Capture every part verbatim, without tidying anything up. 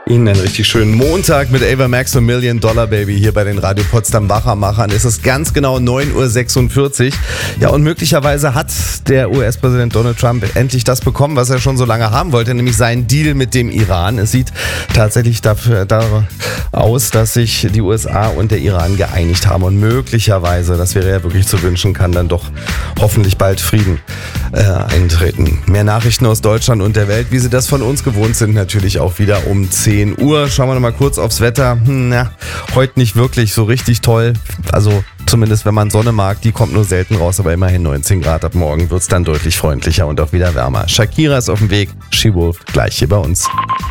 Ihnen einen richtig schönen Montag mit Ava Max und Million Dollar Baby hier bei den Radio Potsdam Wachermachern. Es ist ganz genau neun Uhr sechsundvierzig. Ja, und möglicherweise hat der U S-Präsident Donald Trump endlich das bekommen, was er schon so lange haben wollte, nämlich seinen Deal mit dem Iran. Es sieht tatsächlich dafür, dafür aus, dass sich die U S A und der Iran geeinigt haben und möglicherweise, das wäre ja wirklich zu wünschen, kann dann doch hoffentlich bald Frieden äh, eintreten. Mehr Nachrichten aus Deutschland und der Welt, wie Sie das von uns gewohnt sind, natürlich auch wieder um zehn Uhr. Schauen wir noch mal kurz aufs Wetter. Hm, na, heute nicht wirklich so richtig toll. Also zumindest wenn man Sonne mag, die kommt nur selten raus, aber immerhin neunzehn Grad. Ab morgen wird es dann deutlich freundlicher und auch wieder wärmer. Shakira ist auf dem Weg. She Wolf gleich hier bei uns.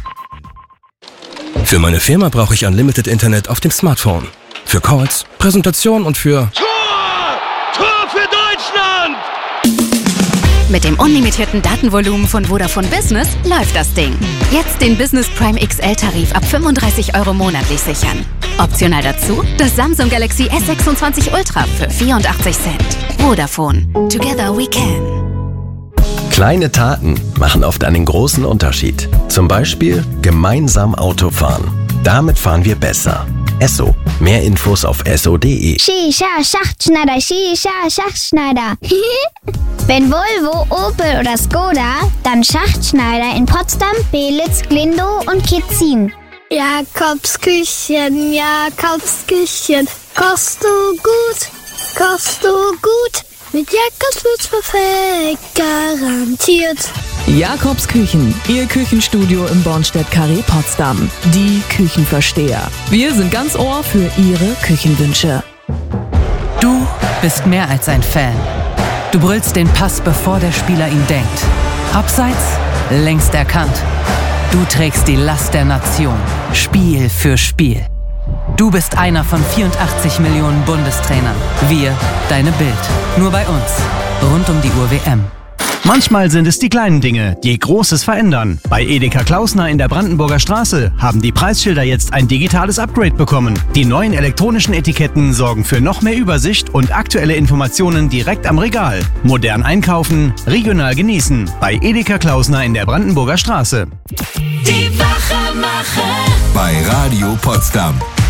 Für meine Firma brauche ich Unlimited Internet auf dem Smartphone. Für Calls, Präsentation und für... Tor! Tor für Deutschland! Mit dem unlimitierten Datenvolumen von Vodafone Business läuft das Ding. Jetzt den Business Prime X L-Tarif ab fünfunddreißig Euro monatlich sichern. Optional dazu das Samsung Galaxy S sechsundzwanzig Ultra für vierundachtzig Cent. Vodafone. Together we can. Kleine Taten machen oft einen großen Unterschied. Zum Beispiel gemeinsam Auto fahren. Damit fahren wir besser. Esso. Mehr Infos auf esso punkt de. Shisha Schachtschneider, Shisha Schachtschneider. Wenn Volvo, Opel oder Skoda, dann Schachtschneider in Potsdam, Belitz, Glindow und Kitzin. Jakobsküchen, Jakobsküchen, kochst du gut, kochst du gut. Mit Jakobs wird's perfekt, garantiert. Jakobs Küchen, Ihr Küchenstudio im Bornstedt-Carré Potsdam. Die Küchenversteher. Wir sind ganz Ohr für Ihre Küchenwünsche. Du bist mehr als ein Fan. Du brüllst den Pass, bevor der Spieler ihn denkt. Abseits, längst erkannt. Du trägst die Last der Nation, Spiel für Spiel. Du bist einer von vierundachtzig Millionen Bundestrainern. Wir, deine Bild. Nur bei uns. Rund um die Uhr W M. Manchmal sind es die kleinen Dinge, die Großes verändern. Bei Edeka Klausner in der Brandenburger Straße haben die Preisschilder jetzt ein digitales Upgrade bekommen. Die neuen elektronischen Etiketten sorgen für noch mehr Übersicht und aktuelle Informationen direkt am Regal. Modern einkaufen, regional genießen. Bei Edeka Klausner in der Brandenburger Straße. Die Wachermacher bei Radio Potsdam.